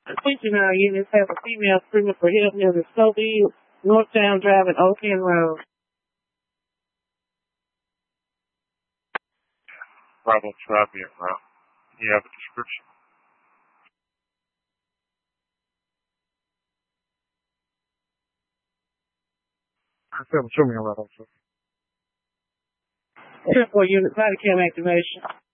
Attention our units have a female screaming for help near the Snowview, Northtown Drive, and Oak End Road. Bravo 12 being route. Do you have a description? Show me a Bravo 12. 10-4 unit body cam activation.